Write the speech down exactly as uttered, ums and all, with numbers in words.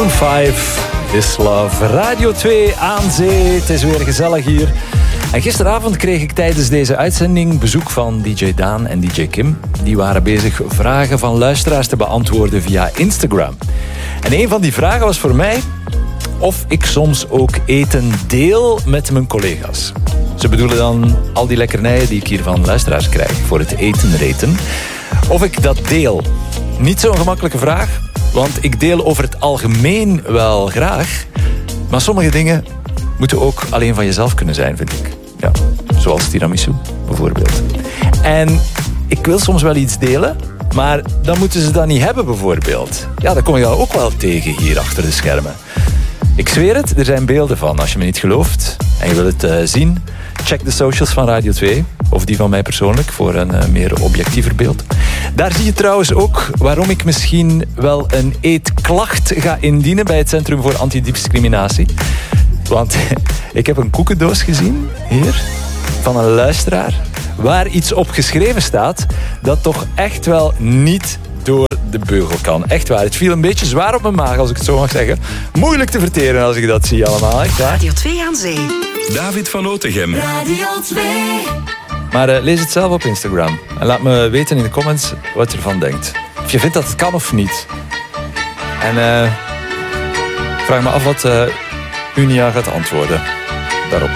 Maroon vijf, This Love. Radio twee aan zee, het is weer gezellig hier. En gisteravond kreeg ik tijdens deze uitzending bezoek van D J Daan en D J Kim. Die waren bezig vragen van luisteraars te beantwoorden via Instagram. En een van die vragen was voor mij of ik soms ook eten deel met mijn collega's. Ze bedoelen dan al die lekkernijen die ik hier van luisteraars krijg voor het eten-reten. Of ik dat deel. Niet zo'n gemakkelijke vraag, want ik deel over het algemeen wel graag. Maar sommige dingen moeten ook alleen van jezelf kunnen zijn, vind ik. Ja, zoals tiramisu, bijvoorbeeld. En ik wil soms wel iets delen, maar dan moeten ze dat niet hebben, bijvoorbeeld. Ja, dat kom je ook wel tegen hier achter de schermen. Ik zweer het, er zijn beelden van. Als je me niet gelooft en je wil het uh, zien, check de socials van Radio twee. Of die van mij persoonlijk, voor een uh, meer objectiever beeld. Daar zie je trouwens ook waarom ik misschien wel een eetklacht ga indienen bij het Centrum voor Antidiscriminatie. Want ik heb een koekendoos gezien, hier, van een luisteraar, waar iets op geschreven staat dat toch echt wel niet door de beugel kan. Echt waar, het viel een beetje zwaar op mijn maag, als ik het zo mag zeggen. Moeilijk te verteren als ik dat zie allemaal, echt waar. Radio twee aan zee. David van Otegem. Radio twee. Maar uh, lees het zelf op Instagram. En laat me weten in de comments wat je ervan denkt. Of je vindt dat het kan of niet. En uh, vraag me af wat uh, Unia gaat antwoorden daarop.